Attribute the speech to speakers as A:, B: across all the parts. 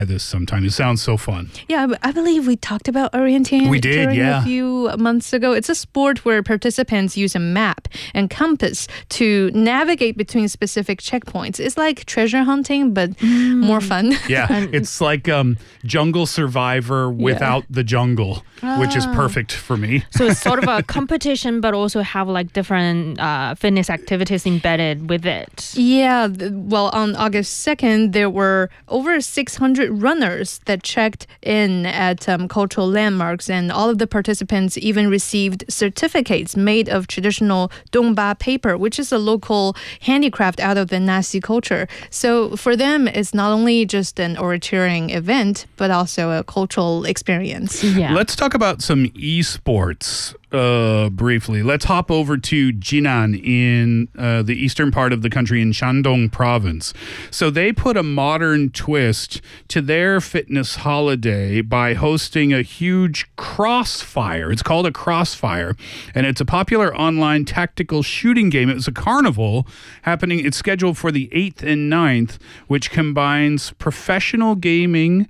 A: this sometime. It sounds so fun.
B: Yeah, I believe we talked about orienteering
A: We did,
B: a few months ago. It's a sport where participants use a map and compass to navigate between specific checkpoints. It's like treasure hunting, but more fun.
A: Yeah, it's like Jungle Survivor without the jungle, which is perfect for me.
C: So it's sort of a competition, but also have like different fitness activities embedded with it.
B: Yeah, well, on August 2nd, there were over 600 runners that checked in at cultural landmarks, and all of the participants even received certificates made of traditional dongba paper, which is a local handicraft out of the Nasi culture. So for them, it's not only just an orienteering event, but also a cultural experience.
C: Yeah.
A: Let's talk about some esports briefly. Let's hop over to Jinan in the eastern part of the country in Shandong province. So they put a modern twist to their fitness holiday by hosting a huge crossfire. It's called a crossfire, and it's a popular online tactical shooting game. It was a carnival happening. It's scheduled for the 8th and 9th, which combines professional gaming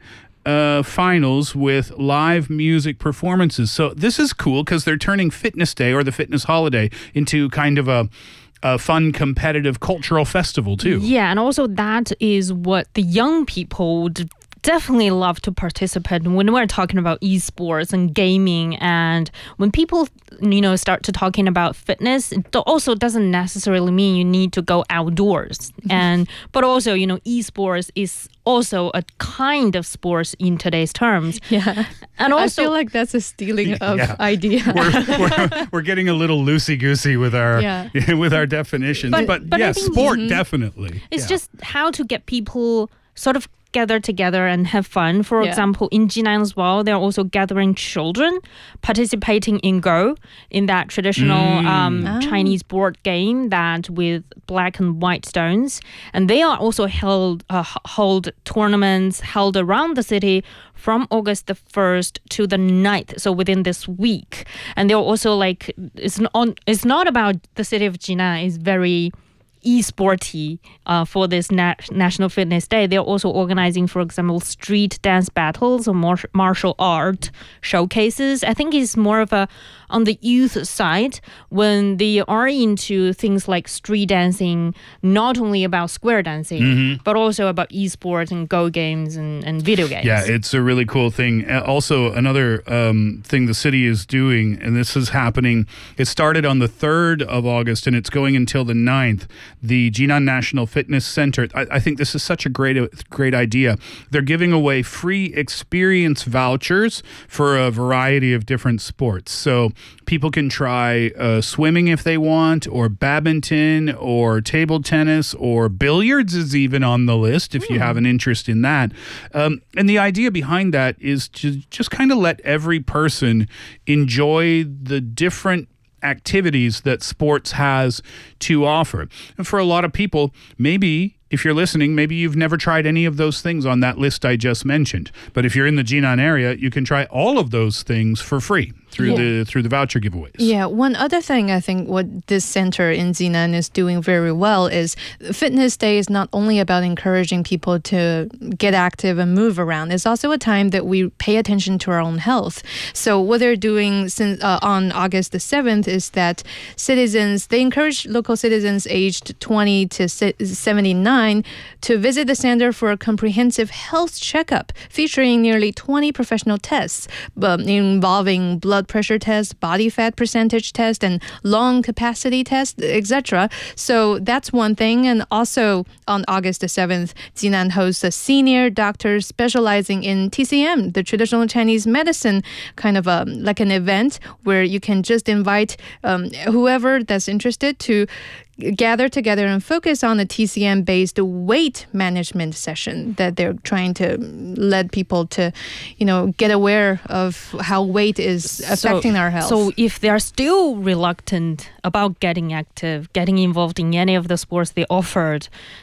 A: finals with live music performances. So this is cool because they're turning Fitness Day or the fitness holiday into kind of a fun, competitive cultural festival too.
C: Yeah, and also that is what the young people definitely love to participate when we're talking about esports and gaming. And when people, start to talking about fitness, it also doesn't necessarily mean you need to go outdoors. But also, esports is also a kind of sports in today's terms.
B: Yeah.
C: And also,
B: I feel like that's a stealing of idea.
A: We're getting a little loosey-goosey with our with our definitions. But yeah, sport definitely.
C: It's just how to get people sort of gather together and have fun. For example, in Jinan as well, they're also gathering children participating in Go, in that traditional Chinese board game that with black and white stones. And they are also hold tournaments held around the city from August the 1st to the 9th, so within this week. And they're also like, it's not about the city of Jinan, it's very e-sporty for this National Fitness Day. They're also organizing, for example, street dance battles or martial art showcases. I think it's more of on the youth side when they are into things like street dancing, not only about square dancing, but also about esports and Go games and video games.
A: Yeah, it's a really cool thing. Also, another thing the city is doing, and this is happening, it started on the 3rd of August and it's going until the 9th. The Jinan National Fitness Center, I think this is such a great idea. They're giving away free experience vouchers for a variety of different sports. So people can try swimming if they want, or badminton, or table tennis, or billiards is even on the list if you have an interest in that. And the idea behind that is to just kind of let every person enjoy the different activities that sports has to offer. And for a lot of people, maybe if you're listening, maybe you've never tried any of those things on that list I just mentioned. But if you're in the Jinan area, you can try all of those things for free through the voucher giveaways.
B: Yeah, one other thing I think what this center in Jinan is doing very well is Fitness Day is not only about encouraging people to get active and move around. It's also a time that we pay attention to our own health. So what they're doing since on August the 7th is that they encourage local citizens aged 20 to 79 to visit the center for a comprehensive health checkup featuring nearly 20 professional tests involving blood pressure test, body fat percentage test, and lung capacity test, etc. So that's one thing. And also on August the 7th, Jinan hosts a senior doctor specializing in TCM, the traditional Chinese medicine, kind of like an event where you can just invite whoever that's interested to gather together and focus on a TCM-based weight management session that they're trying to let people to, get aware of how weight is affecting our health.
C: So if they're still reluctant about getting active, getting involved in any of the sports they offered,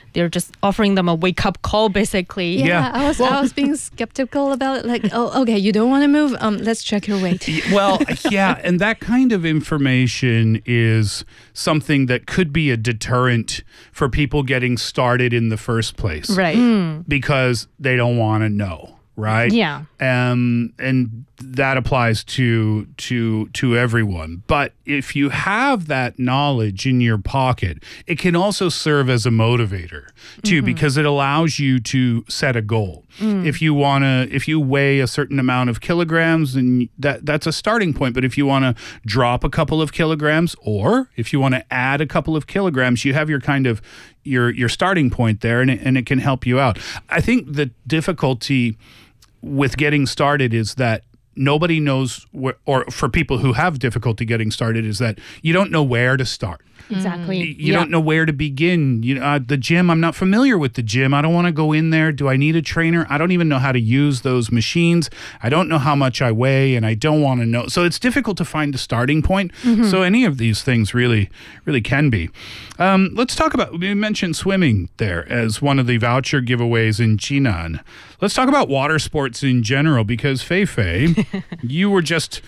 C: they're just offering them a wake-up call, basically.
B: Yeah. I was being skeptical about it. Like, oh, okay, you don't want to move? Let's check your weight.
A: Well, yeah, and that kind of information is something that could be a deterrent for people getting started in the first place.
B: Right.
A: Because they don't want to know. Right.
C: Yeah.
A: And that applies to everyone. But if you have that knowledge in your pocket, it can also serve as a motivator too, because it allows you to set a goal. If you weigh a certain amount of kilograms, then that's a starting point. But if you want to drop a couple of kilograms, or if you want to add a couple of kilograms, you have your kind of your starting point there, and it can help you out. I think the difficulty with getting started is that nobody knows or for people who have difficulty getting started, is that you don't know where to start.
C: Exactly.
A: You don't know where to begin. The gym, I'm not familiar with the gym. I don't want to go in there. Do I need a trainer? I don't even know how to use those machines. I don't know how much I weigh, and I don't want to know. So it's difficult to find a starting point. So any of these things really, really can be. Let's talk about, we mentioned swimming there as one of the voucher giveaways in Jinan. Let's talk about water sports in general, because Fei, you were just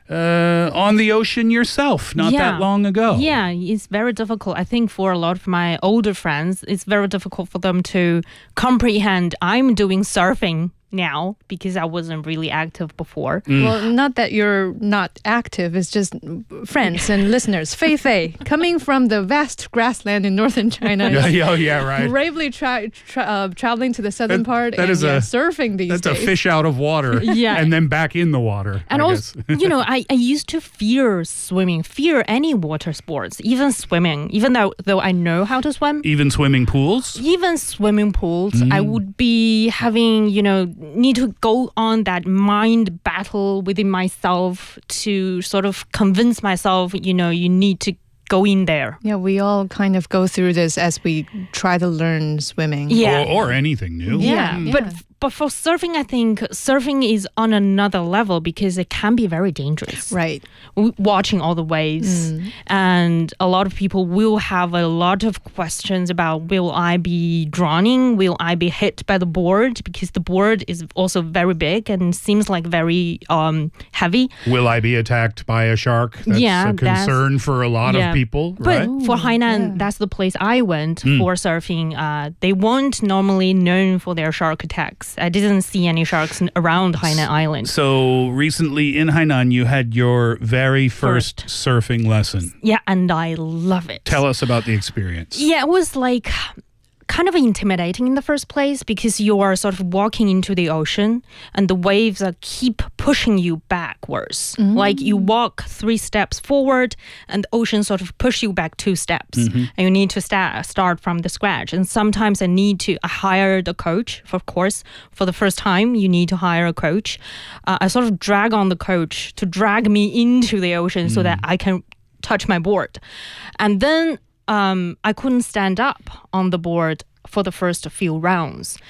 A: on the ocean yourself not that long ago.
C: Yeah, it's very difficult. I think for a lot of my older friends, it's very difficult for them to comprehend I'm doing surfing now because I wasn't really active before.
B: Well, not that you're not active, it's just friends and listeners. Fei, coming from the vast grassland in northern China,
A: right.
B: bravely traveling to the southern part and surfing these days.
A: That's a fish out of water and then back in the water.
C: And also, I used to fear any water sports, even swimming, even though I know how to swim.
A: Even swimming pools?
C: Even swimming pools. I would be having, need to go on that mind battle within myself to sort of convince myself, you need to go in there.
B: Yeah, we all kind of go through this as we try to learn swimming.
C: Yeah.
A: Or anything new.
C: Yeah. But for surfing, I think surfing is on another level because it can be very dangerous.
B: Right.
C: Watching all the waves. And a lot of people will have a lot of questions about, will I be drowning? Will I be hit by the board? Because the board is also very big and seems like very heavy.
A: Will I be attacked by a shark? That's a concern for a lot of people, right?
C: But for Hainan, that's the place I went for surfing. They weren't normally known for their shark attacks. I didn't see any sharks around Hainan Island.
A: So recently in Hainan, you had your very first surfing lesson.
C: Yeah, and I love it.
A: Tell us about the experience.
C: Yeah, it was like kind of intimidating in the first place because you are sort of walking into the ocean and the waves keep pushing you backwards. Like you walk 3 steps forward and the ocean sort of push you back 2 steps. And you need to start from the scratch. And sometimes I hired a coach, of course. For the first time, you need to hire a coach. I sort of drag on the coach to drag me into the ocean so that I can touch my board. And then I couldn't stand up on the board for the first few rounds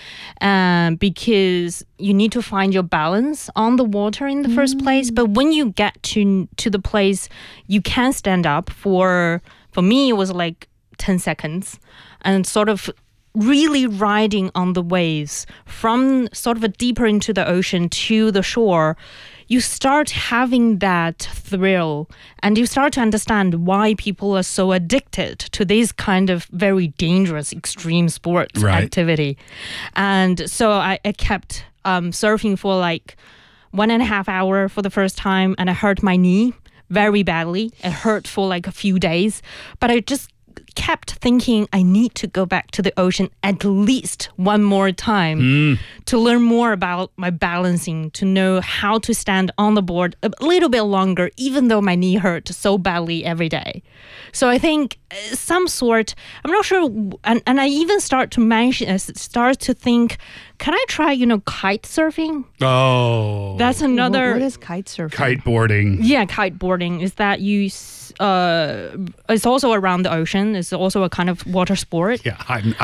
C: because you need to find your balance on the water in the first place. But when you get to the place you can stand up, for me it was like 10 seconds and sort of really riding on the waves from sort of a deeper into the ocean to the shore, you start having that thrill and you start to understand why people are so addicted to this kind of very dangerous extreme sports activity. And so I kept surfing for like 1.5 hours for the first time, and I hurt my knee very badly. It hurt for like a few days, but I just kept thinking I need to go back to the ocean at least one more time to learn more about my balancing, to know how to stand on the board a little bit longer, even though my knee hurt so badly every day. So I think I'm not sure, and I even start to think, can I try, kite surfing?
A: Oh.
C: That's another...
B: What is kite surfing?
A: Kiteboarding.
C: Yeah, kiteboarding is that it's also around the ocean. It's also a kind of water sport.
A: Yeah,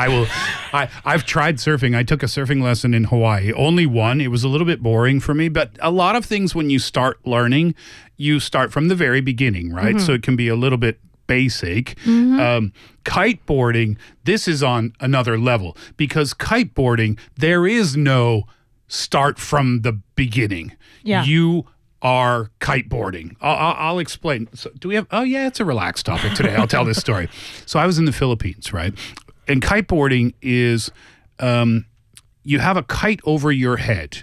A: I've tried surfing. I took a surfing lesson in Hawaii. Only one. It was a little bit boring for me, but a lot of things when you start learning, you start from the very beginning, right? So it can be a little bit basic. Kiteboarding, this is on another level because kiteboarding, there is no start from the beginning.
C: Yeah.
A: You are kiteboarding. I'll explain. So do we have? Oh yeah, it's a relaxed topic today. I'll tell this story. So I was in the Philippines, right? And kiteboarding is you have a kite over your head